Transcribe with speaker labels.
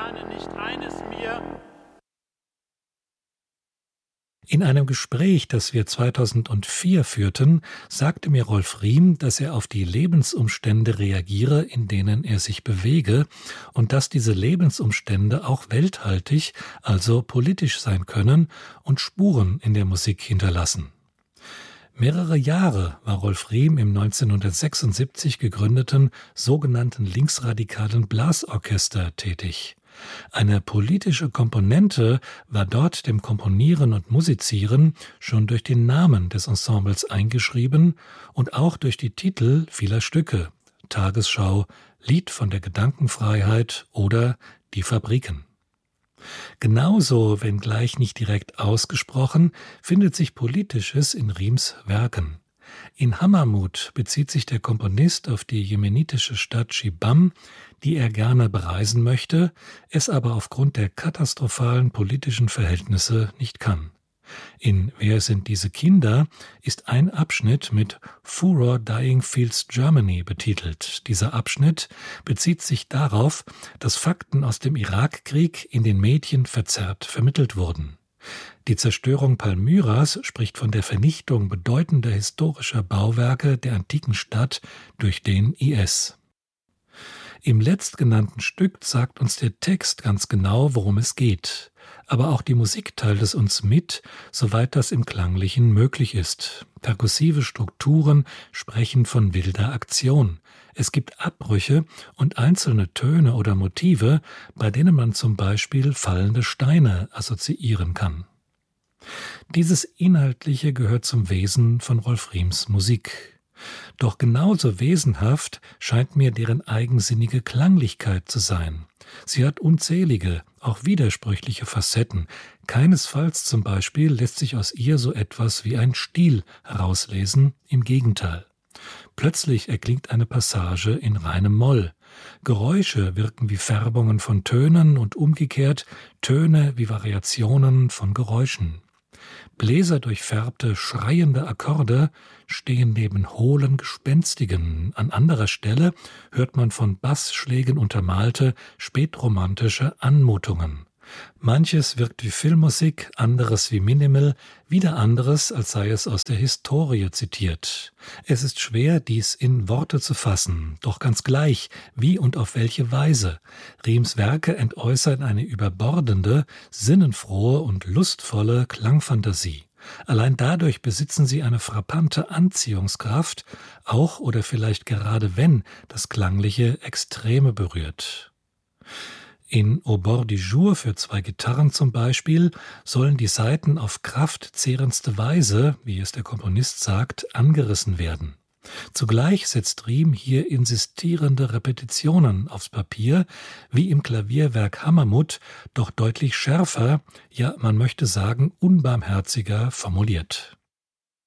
Speaker 1: ahne nicht eines mir.
Speaker 2: In einem Gespräch, das wir 2004 führten, sagte mir Rolf Riem, dass er auf die Lebensumstände reagiere, in denen er sich bewege, und dass diese Lebensumstände auch welthaltig, also politisch sein können und Spuren in der Musik hinterlassen. Mehrere Jahre war Rolf Riem im 1976 gegründeten sogenannten linksradikalen Blasorchester tätig. Eine politische Komponente war dort dem Komponieren und Musizieren schon durch den Namen des Ensembles eingeschrieben und auch durch die Titel vieler Stücke: Tagesschau, Lied von der Gedankenfreiheit oder Die Fabriken. Genauso, wenngleich nicht direkt ausgesprochen, findet sich Politisches in Riems Werken. In Hammermut bezieht sich der Komponist auf die jemenitische Stadt Shibam, die er gerne bereisen möchte, es aber aufgrund der katastrophalen politischen Verhältnisse nicht kann. In Wer sind diese Kinder ist ein Abschnitt mit Furor Dying Fields Germany betitelt. Dieser Abschnitt bezieht sich darauf, dass Fakten aus dem Irakkrieg in den Medien verzerrt vermittelt wurden. Die Zerstörung Palmyras spricht von der Vernichtung bedeutender historischer Bauwerke der antiken Stadt durch den IS. Im letztgenannten Stück sagt uns der Text ganz genau, worum es geht. Aber auch die Musik teilt es uns mit, soweit das im Klanglichen möglich ist. Perkussive Strukturen sprechen von wilder Aktion. Es gibt Abbrüche und einzelne Töne oder Motive, bei denen man zum Beispiel fallende Steine assoziieren kann. Dieses Inhaltliche gehört zum Wesen von Rolf Riems Musik. Doch genauso wesenhaft scheint mir deren eigensinnige Klanglichkeit zu sein. Sie hat unzählige, auch widersprüchliche Facetten. Keinesfalls zum Beispiel lässt sich aus ihr so etwas wie ein Stil herauslesen, im Gegenteil. Plötzlich erklingt eine Passage in reinem Moll. Geräusche wirken wie Färbungen von Tönen und umgekehrt Töne wie Variationen von Geräuschen. Bläserdurchfärbte, schreiende Akkorde stehen neben hohlen Gespenstigen. An anderer Stelle hört man von Bassschlägen untermalte, spätromantische Anmutungen. Manches wirkt wie Filmmusik, anderes wie Minimal, wieder anderes, als sei es aus der Historie zitiert. Es ist schwer, dies in Worte zu fassen, doch ganz gleich, wie und auf welche Weise. Riems Werke entäußern eine überbordende, sinnenfrohe und lustvolle Klangfantasie. Allein dadurch besitzen sie eine frappante Anziehungskraft, auch oder vielleicht gerade wenn das Klangliche Extreme berührt. In Au bord du jour für 2 Gitarren zum Beispiel sollen die Saiten auf kraftzehrenste Weise, wie es der Komponist sagt, angerissen werden. Zugleich setzt Riem hier insistierende Repetitionen aufs Papier, wie im Klavierwerk Hammermut, doch deutlich schärfer, ja man möchte sagen unbarmherziger formuliert.